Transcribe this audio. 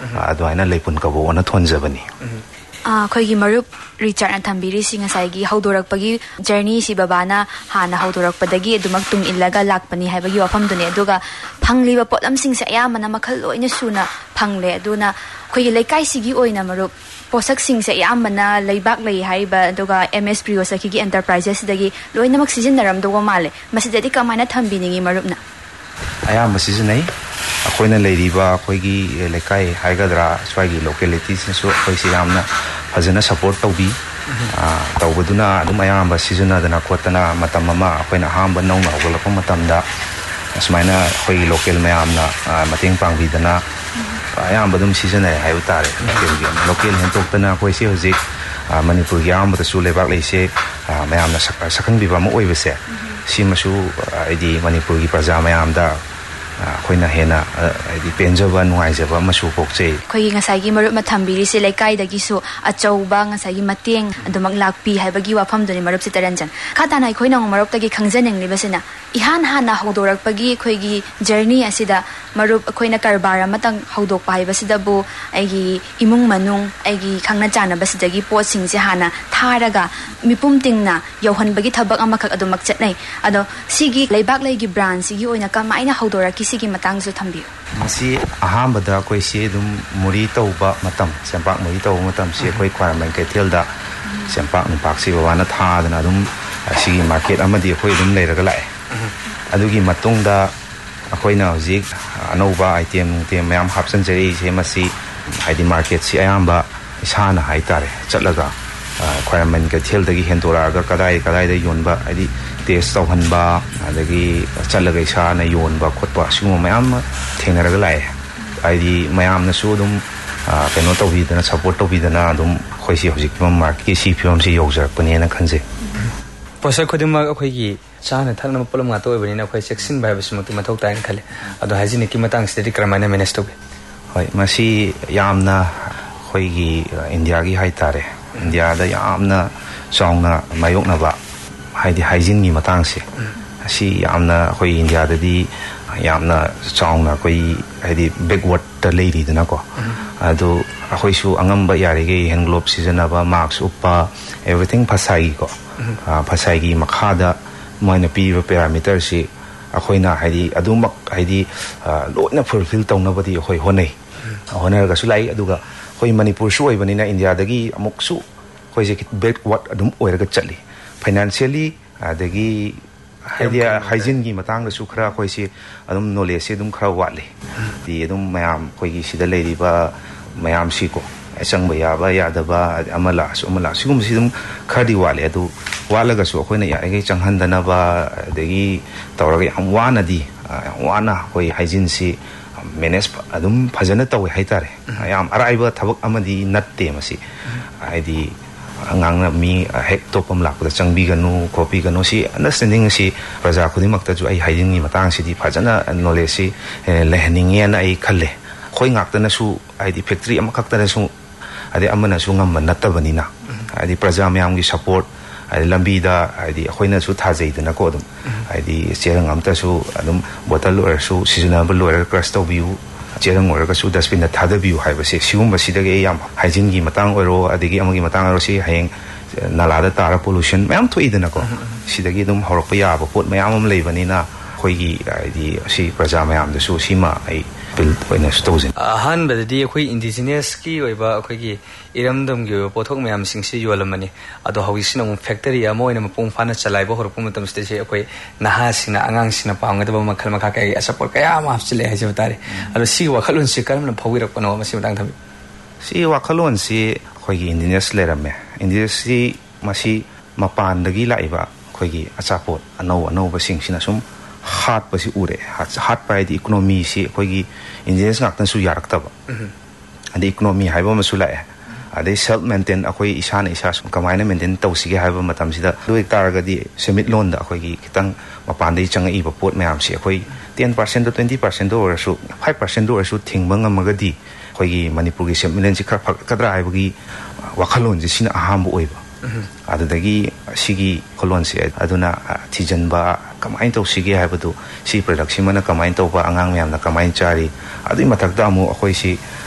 ꯑꯗꯨꯃꯥꯏꯅ ꯂꯩꯄꯨꯟ ꯀꯕꯣꯛꯅ ꯊꯣꯟꯖꯕꯅꯤ ꯑꯩꯈꯣꯏꯒꯤ ꯃꯔꯨꯞ ꯔꯤꯆꯥꯔꯗꯅ ꯊꯝꯕꯤꯔꯤꯁꯤ ꯉꯁꯥꯏꯒꯤ ꯍꯧꯗꯣꯔꯛꯄꯒꯤ ꯖꯔꯅꯤꯁꯤ ꯕꯕꯥꯅ ꯍꯥꯟꯅ ꯍꯧꯗꯣꯔꯛꯄꯗꯒꯤ ꯑꯗꯨꯃꯛ ꯇꯨꯡ ꯏꯜꯂꯒ ꯂꯥꯛꯄꯅꯤ ꯍꯥꯏꯕꯒꯤ ꯋꯥꯐꯝꯗꯨꯅꯤ ꯑꯗꯨꯒ ꯐꯪꯂꯤꯕ ꯄꯣꯠꯂꯝꯁꯤꯡꯁꯦ ꯑꯌꯥꯝꯕꯅ ꯃꯈꯜ ꯂꯣꯏꯅ ꯁꯨꯅ ꯐꯪꯂꯦ ꯑꯗꯨꯅ ꯑꯩꯈꯣꯏꯒꯤ ꯂꯩꯀꯥꯏꯁꯤꯒꯤ ꯑꯣꯏꯅ ꯃꯔꯨꯞ ꯄꯣꯠꯁꯛꯁꯤꯡꯁꯦ ꯑꯌꯥꯝꯕꯅ ꯂꯩꯕꯥꯛ ꯂꯩ ꯍꯥꯏꯔꯤꯕ ꯑꯗꯨꯒ MS ꯄ꯭ꯔꯤꯌꯣꯁꯥꯀꯤꯒꯤ ꯑꯦꯟꯇꯔꯄ꯭ꯔꯥꯏꯖꯦꯁꯁꯤꯗꯒꯤ ꯂꯣꯏꯅꯃꯛ ꯁꯤꯖꯤꯟꯅꯔꯝꯗꯧꯕ ꯃꯥꯜꯂꯦ ꯃꯁꯤꯗꯗꯤ ꯀꯃꯥꯏꯅ ꯊꯝꯕꯤꯅꯤꯡꯉꯤ ꯃꯔꯨꯞꯅ ꯑꯌꯥꯝꯕ ꯁꯤꯖꯤꯟꯅꯩ ꯑꯩꯈꯣꯏꯅ ꯂꯩꯔꯤꯕ ꯑꯩꯈꯣꯏꯒꯤ ꯂꯩꯀꯥꯏ ꯍꯥꯏꯒꯗ꯭ꯔꯥ ꯁ꯭ꯋꯥꯏꯒꯤ ꯂꯣꯀꯦꯂꯤꯇꯤꯁꯤꯡꯁꯨ ꯑꯩꯈꯣꯏꯁꯤ ꯌꯥꯝꯅ ꯐꯖꯅ ꯁꯄꯣꯔꯠ ꯇꯧꯕꯤ ꯇꯧꯕꯗꯨꯅ ꯑꯗꯨꯝ ꯑꯌꯥꯝꯕ ꯁꯤꯖꯤꯟꯅꯗꯅ ꯈꯣꯠꯇꯅ ꯃꯇꯝ ꯑꯃ ꯑꯩꯈꯣꯏꯅ ꯑꯍꯥꯟꯕ ꯅꯧꯅ ꯍꯧꯒꯠꯂꯛꯄ ꯃꯇꯝꯗ ꯑꯁꯨꯃꯥꯏꯅ ꯑꯩꯈꯣꯏꯒꯤ ꯂꯣꯀꯦꯜ ꯃꯌꯥꯝꯅ ꯃꯇꯦꯡ ꯄꯥꯡꯕꯤꯗꯅ ꯑꯌꯥꯝꯕ ꯑꯗꯨꯝ ꯁꯤꯖꯤꯟꯅꯩ ꯍꯥꯏꯕ ꯇꯥꯔꯦ ꯂꯣꯀꯦꯜ ꯍꯦꯟꯇꯣꯛꯇꯅ ꯑꯩꯈꯣꯏꯁꯤ ꯍꯧꯖꯤꯛ ꯃꯅꯤꯄꯨꯔꯒꯤ ꯑꯌꯥꯝꯕꯗꯁꯨ ꯂꯩꯕꯥꯛ ꯂꯩꯁꯦ ꯃꯌꯥꯝꯅ ꯁꯛꯈꯪꯕꯤꯕ ꯑꯃ ꯑꯣꯏꯕꯁꯦ ꯁꯤꯃꯁꯨ ꯍꯥꯏꯗꯤ ꯃꯅꯤꯄꯨꯔꯒꯤ ꯄ꯭ꯔꯖꯥ ꯃꯌꯥꯝꯗ ꯑꯩꯈꯣꯏꯅ ꯍꯦꯟꯅ ꯍꯥꯏꯗꯤ ꯄꯦꯟꯖꯕ ꯅꯨꯡꯉꯥꯏꯖꯕ ꯑꯃꯁꯨ ꯄꯣꯛꯆꯩ ꯑꯩꯈꯣꯏꯒꯤ ꯉꯁꯥꯏꯒꯤ ꯃꯔꯨꯞꯅ ꯊꯝꯕꯤꯔꯤꯁꯦ ꯂꯩꯀꯥꯏꯗꯒꯤꯁꯨ ꯑꯆꯧꯕ ꯉꯁꯥꯏꯒꯤ ꯃꯇꯦꯡ ꯑꯗꯨꯃꯛ ꯂꯥꯛꯄꯤ ꯍꯥꯏꯕꯒꯤ ꯋꯥꯐꯝꯗꯨꯅꯤ ꯃꯔꯨꯞ ꯆꯤꯇꯔꯟꯖꯟ ꯈꯥ ꯇꯥꯅ ꯑꯩꯈꯣꯏꯅ ꯃꯔꯨꯞꯇꯒꯤ ꯈꯪꯖꯅꯤꯡꯂꯤꯕꯁꯤꯅ ꯏꯍꯥꯟ ꯍꯥꯟꯅ ꯍꯧꯗꯣꯔꯛꯄꯒꯤ ꯑꯩꯈꯣꯏꯒꯤ ꯖꯔꯅꯤ ꯑꯁꯤꯗ ꯃꯔꯨꯞ ꯑꯩꯈꯣꯏꯅ ꯀꯔꯕꯥꯔ ꯑꯃꯇꯪ ꯍꯧꯗꯣꯛꯄ ꯍꯥꯏꯕꯁꯤꯗꯕꯨ ꯑꯩꯒꯤ ꯏꯃꯨꯡ ꯃꯅꯨꯡ ꯑꯩꯒꯤ ꯈꯪꯅ ꯆꯥꯟꯅꯕꯁꯤꯗꯒꯤ ꯄꯣꯠꯁꯤꯡꯁꯦ ꯍꯥꯟꯅ ꯊꯥꯔꯒ ꯃꯤꯄꯨꯝ ꯇꯤꯡꯅ ꯌꯧꯍꯟꯕꯒꯤ ꯊꯕꯛ ꯑꯃꯈꯛ ꯑꯗꯨꯃꯛ ꯆꯠꯅꯩ ꯑꯗꯣ ꯁꯤꯒꯤ ꯂꯩꯕꯥꯛ ꯂꯩꯒꯤ ꯕ꯭ꯔꯥꯟꯁꯤꯒꯤ ꯑꯣꯏꯅ ꯀꯃꯥꯏꯅ ꯍꯧꯗꯣꯔꯛꯈꯤ ꯁꯤꯒꯤ ꯃꯇꯥꯡꯁꯨ ꯊꯝꯕꯤꯌꯨ ꯃꯁꯤ ꯑꯍꯥꯟꯕꯗ ꯑꯩꯈꯣꯏꯁꯤ ꯑꯗꯨꯝ ꯃꯨꯔꯤ ꯇꯧꯕ ꯃꯇꯝ ꯆꯦꯡꯄꯥꯛ ꯃꯨꯔꯤ ꯇꯧꯕ ꯃꯇꯝꯁꯤ ꯑꯩꯈꯣꯏ ꯈ꯭ꯋꯥꯏꯔꯝꯕꯟ ꯀꯩꯊꯦꯜꯗ ꯆꯦꯡꯄꯥꯛ ꯅꯨꯡꯄꯥꯛꯁꯤ ꯕꯕꯥꯅ ꯊꯥꯗꯅ ꯑꯗꯨꯝ ꯁꯤꯒꯤ ꯃꯥꯔꯀꯦꯠ ꯑꯃꯗꯤ ꯑꯩꯈꯣꯏ ꯑꯗꯨꯝ ꯂꯩꯔꯒ ꯂꯥꯛꯑꯦ ꯑꯗꯨꯒꯤ ꯃꯇꯨꯡꯗ ꯑꯩꯈꯣꯏꯅ ꯍꯧꯖꯤꯛ ꯑꯅꯧꯕ ꯑꯥꯏꯇꯦꯝ ꯅꯨꯡꯇꯦꯝ ꯃꯌꯥꯝ ꯍꯥꯞꯆꯤꯟꯖꯔꯛꯏꯁꯦ ꯃꯁꯤ ꯍꯥꯏꯗꯤ ꯃꯥꯔꯀꯦꯠꯁꯤ ꯑꯌꯥꯝꯕ ꯏꯁꯥꯅ ꯍꯥꯏꯇꯥꯔꯦ ꯆꯠꯂꯒ ꯈ꯭ꯋꯥꯏꯔꯝꯕꯟ ꯀꯩꯊꯦꯜꯗꯒꯤ ꯍꯦꯟꯗꯣꯔꯛꯑꯒ ꯀꯗꯥꯏꯗ ꯌꯣꯟꯕ ꯍꯥꯏꯗꯤ ꯇꯦꯁ ꯇꯧꯍꯟꯕ ꯑꯗꯒꯤ ꯆꯠꯂꯒ ꯏꯁꯥꯅ ꯌꯣꯟꯕ ꯈꯣꯠꯄ ꯑꯁꯤꯒꯨꯝꯕ ꯃꯌꯥꯝ ꯑꯃ ꯊꯦꯡꯅꯔꯒ ꯂꯥꯛꯑꯦ ꯍꯥꯏꯗꯤ ꯃꯌꯥꯝꯅꯁꯨ ꯑꯗꯨꯝ ꯀꯩꯅꯣ ꯇꯧꯕꯤꯗꯅ ꯁꯄꯣꯔꯠ ꯇꯧꯕꯤꯗꯅ ꯑꯗꯨꯝ ꯑꯩꯈꯣꯏꯁꯤ ꯍꯧꯖꯤꯛ ꯃꯥꯔꯀꯦꯠꯀꯤ ꯁꯤ ꯐꯤꯕꯝꯁꯤ ꯌꯧꯖꯔꯛꯄꯅꯦꯅ ꯈꯟꯖꯩ ꯄꯣꯠꯁꯛ ꯈꯨꯗꯤꯡꯃꯛ ꯑꯩꯈꯣꯏꯒꯤ ꯆꯥꯅ ꯊꯛꯅꯕ ꯄꯣꯠꯂꯝ ꯉꯥꯛꯇ ꯑꯣꯏꯕꯅꯤꯅ ꯑꯩꯈꯣꯏ ꯆꯦꯛꯁꯤꯟꯕ ꯍꯥꯏꯕꯁꯤꯃꯛꯇꯤ ꯃꯊꯧ ꯇꯥꯏꯅ ꯈꯜꯂꯤ ꯑꯗꯣ ꯍꯥꯏꯖꯤꯅꯤꯛꯀꯤ ꯃꯇꯥꯡꯁꯤꯗꯗꯤ ꯀꯔꯝꯍꯥꯏꯅ ꯃꯦꯅꯦꯖ ꯇꯧꯕꯤ ꯍꯣꯏ ꯃꯁꯤ ꯌꯥꯝꯅ ꯑꯩꯈꯣꯏꯒꯤ ꯏꯟꯗꯤꯌꯥꯒꯤ ꯍꯥꯏꯇꯥꯔꯦ ꯏꯟꯗꯤꯌꯥꯗ ꯌꯥꯝꯅ ꯆꯥꯎꯅ ꯃꯥꯌꯣꯛꯅꯕ ꯍꯥꯏꯗꯤ ꯍꯥꯏꯖꯤꯟꯒꯤ ꯃꯇꯥꯡꯁꯦ ꯑꯁꯤ ꯌꯥꯝꯅ ꯑꯩꯈꯣꯏ ꯏꯟꯗꯤꯌꯥꯗꯗꯤ ꯌꯥꯝꯅ ꯆꯥꯎꯅ ꯑꯩꯈꯣই ꯍꯥꯏꯗꯤ ꯕꯦꯛꯋꯥꯔꯗꯇ ꯂꯩꯔꯤꯗꯅꯀꯣ ꯑꯗꯨ ꯑꯩꯈꯣꯏꯁꯨ ꯑꯉꯝꯕ ꯌꯥꯔꯤꯈꯩ ꯍꯦꯟ ꯒ꯭ꯂꯣꯞ ꯁꯤꯖꯤꯟꯅꯕ ꯃꯥꯛꯁ ꯎꯞꯄ ꯑꯦꯚ꯭ꯔꯤꯊꯤꯡ ꯐꯁꯥꯏꯒꯤꯀꯣ ꯐꯁꯥꯏꯒꯤ ꯃꯈꯥꯗ ꯃꯣꯏꯅ ꯄꯤꯔꯤꯕ ꯄꯦꯔꯥꯃꯤꯇꯔꯁꯤ ꯑꯩꯈꯣꯏꯅ ꯍꯥꯏꯗꯤ ꯑꯗꯨꯃꯛ ꯍꯥꯏꯗꯤ ꯂꯣꯏꯅ ꯐꯨꯜꯐꯤꯜ ꯇꯧꯅꯕꯗꯤ ꯑꯩꯈꯣꯏ ꯍꯣꯠꯅꯔꯒꯁꯨ ꯂꯥꯛꯏ ꯑꯗꯨꯒ ꯑꯩꯈꯣꯏ ꯃꯅꯤꯄꯨꯔꯁꯨ ꯑꯣꯏꯕꯅꯤꯅ ꯏꯟꯗꯤꯌꯥꯗꯒꯤ ꯑꯃꯨꯛꯁꯨ ꯑꯩꯈꯣꯏꯁꯦ ꯕꯦꯛꯋꯥꯔꯗ ꯑꯗꯨꯝ ꯑꯣꯏꯔꯒ ꯆꯠꯂꯤ ꯐꯥꯏꯅꯥꯟꯁꯤꯌꯦꯜꯂꯤ ꯑꯗꯒꯤ ꯍꯥꯏꯗꯤ ꯍꯥꯏꯖꯤꯟꯒꯤ ꯃꯇꯥꯡꯗꯁꯨ ꯈꯔ ꯑꯩꯈꯣꯏꯁꯤ ꯑꯗꯨꯝ ꯅꯣꯂꯦꯖꯁꯤ ꯑꯗꯨꯝ ꯈꯔ ꯋꯥꯠꯂꯤ ꯑꯗꯨꯝ ꯃꯌꯥꯝ ꯑꯩꯈꯣꯏꯒꯤ ꯁꯤꯗ ꯂꯩꯔꯤꯕ ꯃꯌꯥꯝꯁꯤꯀꯣ ꯆꯪꯕ ꯌꯥꯕ ꯌꯥꯗꯕ ꯑꯃ ꯂꯥꯛꯑꯁꯨ ꯁꯤꯒꯨꯝꯕꯁꯤ ꯑꯗꯨꯝ ꯈꯔꯗꯤ ꯋꯥꯠꯂꯤ ꯑꯗꯨ ꯋꯥꯠꯂꯒꯁꯨ ꯑꯩꯈꯣꯏꯅ ꯌꯥꯔꯤꯈꯩ ꯆꯪꯍꯟꯗꯅꯕ ꯑꯗꯒꯤ ꯇꯧꯔꯒ ꯌꯥꯝ ꯋꯥꯅ ꯑꯩꯈꯣꯏ ꯍꯥꯏꯖꯤꯟꯁꯤ ꯃꯦꯅꯦꯖ ꯑꯗꯨꯝ ꯐꯖꯅ ꯇꯧꯋꯦ ꯍꯥꯏꯇꯥꯔꯦ ꯌꯥꯝ ꯑꯔꯥꯏꯕ ꯊꯕꯛ ꯑꯃꯗꯤ ꯅꯠꯇꯦ ꯃꯁꯤ ꯍꯥꯏꯗꯤ ꯑꯉꯥꯡꯅ ꯃꯤ ꯍꯦꯛ ꯑꯇꯣꯞꯄ ꯑꯃ ꯂꯥꯛꯄꯗ ꯆꯪꯕꯤꯒꯅꯨ ꯈꯣꯠꯄꯤꯒꯅꯨ ꯁꯤ ꯑꯟꯗꯔꯁꯇꯦꯟꯗꯤꯡ ꯑꯁꯤ ꯄ꯭ꯔꯖꯥ ꯈꯨꯗꯤꯡꯃꯛꯇꯁꯨ ꯑꯩ ꯍꯥꯏꯖꯤꯟꯒꯤ ꯃꯇꯥꯡꯁꯤꯗꯤ ꯐꯖꯅ ꯅꯣꯂꯦꯖꯁꯤ ꯂꯩꯍꯟꯅꯤꯡꯉꯦꯅ ꯑꯩ ꯈꯜꯂꯦ ꯑꯩꯈꯣꯏ ꯉꯥꯛꯇꯅꯁꯨ ꯍꯥꯏꯗꯤ ꯐꯦꯛꯇ꯭ꯔꯤ ꯑꯃꯈꯛꯇꯅꯁꯨ ꯍꯥꯏꯗꯤ ꯑꯃꯅꯁꯨ ꯉꯝꯕ ꯅꯠꯇꯕꯅꯤꯅ ꯍꯥꯏꯗꯤ प्रजा ꯃꯌꯥꯝꯒꯤ ꯁꯄꯣꯔꯠ ꯍꯥꯏꯗꯤ ꯂꯝꯕꯤꯗ ꯍꯥꯏꯗꯤ ꯑꯩꯈꯣꯏꯅꯁꯨ ꯊꯥꯖꯩꯗꯅꯀꯣ ꯑꯗꯨꯝ ꯍꯥꯏꯗꯤ ꯆꯦꯔꯪ ꯑꯃꯇꯁꯨ ꯑꯗꯨꯝ ꯕꯣꯇꯜ ꯑꯣꯏꯔꯁꯨ ꯁꯤꯖꯤꯟꯅꯕ ꯂꯣꯏꯔꯒ ꯀ꯭ꯔꯁ ꯇꯧꯕꯤꯌꯨ ꯆꯦꯔꯪ ꯑꯣꯏꯔꯒꯁꯨ ꯗꯁꯕꯤꯟꯗ ꯊꯥꯗꯕꯤꯌꯨ ꯍꯥꯏꯕꯁꯦ ꯁꯤꯒꯨꯝꯕꯁꯤꯗꯒꯤ ꯑꯩ ꯌꯥꯝ ꯍꯥꯏꯖꯤꯟꯒꯤ ꯃꯇꯥꯡ ꯑꯣꯏꯔꯣ ꯑꯗꯒꯤ ꯑꯃꯒꯤ ꯃꯇꯥꯡ ꯑꯣꯏꯔꯣ ꯁꯤ ꯍꯌꯦꯡ ꯅꯥꯂꯥꯗ ꯇꯥꯔ ꯄꯣꯂꯨꯁꯟ ꯃꯌꯥꯝ ꯊꯣꯛꯏꯗꯅꯀꯣ ꯁꯤꯗꯒꯤ ꯑꯗꯨꯝ ꯍꯧꯔꯛꯄ ꯌꯥꯕ ꯄꯣꯠ ꯃꯌꯥꯝ ꯑꯃ ꯂꯩꯕꯅꯤꯅ ꯑꯩꯈꯣꯏꯒꯤ ꯍꯥꯏꯗꯤ ꯁꯤ ꯄ꯭ꯔꯖꯥ ꯃꯌꯥꯝꯗꯁꯨ ꯁꯤꯃ ꯑꯩ ꯕꯤꯜ ꯑꯣꯏꯅꯁꯨ ꯇꯧꯖꯩ ꯑꯍꯥꯟꯕꯗꯗꯤ ꯑꯩꯈꯣꯏ ꯏꯟꯗꯤꯖꯤꯅꯁꯀꯤ ꯑꯣꯏꯕ ꯑꯩꯈꯣꯏꯒꯤ ꯏꯔꯝꯗꯝꯒꯤ ꯑꯣꯏꯕ ꯄꯣꯠꯊꯣꯛ ꯃꯌꯥꯝꯁꯤꯡꯁꯤ ꯌꯣꯜꯂꯝꯕꯅꯤ ꯑꯗꯣ ꯍꯧꯖꯤꯛꯁꯤꯅ ꯑꯃꯨꯛ ꯐꯦꯛꯇꯔꯤ ꯑꯃ ꯑꯣꯏꯅ ꯃꯄꯨꯡ ꯐꯥꯅ ꯆꯂꯥꯏꯕ ꯍꯧꯔꯛꯄ ꯃꯇꯝꯁꯤꯗꯁꯤ ꯑꯩꯈꯣꯏ ꯅꯍꯥꯁꯤꯡꯅ ꯑꯉꯥꯡꯁꯤꯡꯅ ꯄꯥꯝꯒꯗꯕ ꯃꯈꯜ ꯃꯈꯥ ꯀꯌꯥꯒꯤ ꯑꯆꯥꯄꯣꯠ ꯀꯌꯥ ꯑꯃ ꯍꯥꯞꯆꯤꯜꯂꯦ ꯍꯥꯏꯖꯕ ꯇꯥꯔꯦ ꯑꯗꯣ ꯁꯤꯒꯤ ꯋꯥꯈꯜꯂꯣꯟꯁꯤ ꯀꯔꯝꯅ ꯐꯥꯎꯕꯤꯔꯛꯄꯅꯣ ꯃꯁꯤ ꯃꯇꯥꯡ ꯊꯝꯕꯤꯌꯨ ꯁꯤ ꯋꯥꯈꯜꯂꯣꯟꯁꯤ ꯑꯩꯈꯣꯏꯒꯤ ꯏꯟꯗꯤꯖꯤꯅꯁ ꯂꯩꯔꯝꯃꯦ ꯏꯟꯗꯤꯖꯤꯅꯁꯁꯤ ꯃꯁꯤ ꯃꯄꯥꯟꯗꯒꯤ ꯂꯥꯛꯏꯕ ꯑꯩꯈꯣꯏꯒꯤ ꯑꯆꯥꯄꯣꯠ ꯑꯅꯧꯕꯁꯤꯡꯁꯤꯅ ꯁꯨꯝ ꯍꯥꯠꯄꯁꯤ ꯎꯔꯦ ꯍꯥꯠꯄ ꯍꯥꯏꯗꯤ ꯏꯀꯣꯅꯣꯃꯤꯁꯤ ꯑꯩꯈꯣꯏꯒꯤ ꯏꯟꯗꯤꯖꯤꯅꯁ ꯉꯥꯛꯇꯅꯁꯨ ꯌꯥꯔꯛꯇꯕ ꯑꯗꯩ ꯏꯀꯣꯅꯣꯃꯤ ꯍꯥꯏꯕ ꯑꯃꯁꯨ ꯂꯥꯛꯑꯦ ꯑꯗꯩ ꯁꯦꯜꯐ ꯃꯦꯟꯇꯦꯟ ꯑꯩꯈꯣꯏ ꯏꯁꯥꯅ ꯏꯁꯥ ꯁꯨꯝ ꯀꯃꯥꯏꯅ ꯃꯦꯟꯇꯦꯟ ꯇꯧꯁꯤꯒꯦ ꯍꯥꯏꯕ ꯃꯇꯝꯁꯤꯗ ꯑꯗꯨ ꯑꯣꯏꯇꯥꯔꯒꯗꯤ ꯁꯦꯟꯃꯤꯠꯂꯣꯟꯗ ꯑꯩꯈꯣꯏꯒꯤ ꯈꯤꯇꯪ ꯃꯄꯥꯟꯗꯒꯤ ꯆꯪꯉꯛꯏꯕ ꯄꯣꯠ ꯃꯌꯥꯝꯁꯤ ꯑꯩꯈꯣꯏ 10%ꯗ 20%ꯗ ꯑꯣꯏꯔꯁꯨ 5%ꯗ ꯑꯣꯏꯔꯁꯨ ꯊꯤꯡꯕ ꯉꯝꯃꯒꯗꯤ ꯑꯩꯈꯣꯏꯒꯤ ꯃꯅꯤꯄꯨꯔꯒꯤ ꯁꯦꯟꯃꯤꯠꯂꯣꯟꯁꯤ ꯈꯔ ꯐꯒꯠꯀꯗ꯭ꯔꯥ ꯍꯥꯏꯕꯒꯤ ꯋꯥꯈꯜꯂꯣꯟꯁꯤ ꯁꯤꯅ ꯑꯍꯥꯟꯕ ꯑꯣꯏꯕ ꯑꯗꯨꯗꯒꯤ ꯁꯤꯒꯤ ꯋꯥꯈꯜꯂꯣꯟꯁꯤ ꯑꯗꯨꯅ ꯊꯤꯖꯤꯟꯕ ꯀꯃꯥꯏꯅ ꯇꯧꯁꯤꯒꯦ ꯍꯥꯏꯕꯗꯨ ꯁꯤ ꯄ꯭ꯔꯗꯛꯁꯤꯃꯅ ꯀꯃꯥꯏꯅ ꯇꯧꯕ ꯑꯉꯥꯡ ꯃꯌꯥꯝꯅ ꯀꯃꯥꯏꯅ ꯆꯥꯔꯤ ꯑꯗꯨꯒꯤ ꯃꯊꯛꯇ ꯑꯃꯨꯛ ꯑꯩꯈꯣꯏꯁꯤ